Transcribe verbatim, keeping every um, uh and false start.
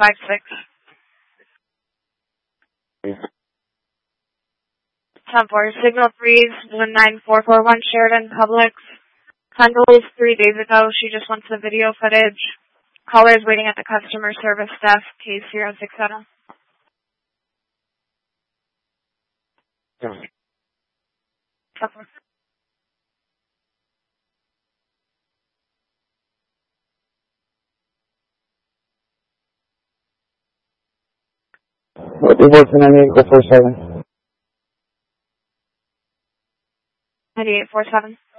five six. ten four, signal freeze, one nine four four one Sheridan Publix. Condoleezza three days ago, she just wants the video footage. Caller is waiting at the customer service desk, case zero six seven. Yeah. Okay. What is it ninety-eight four seven? ninety-eight four seven.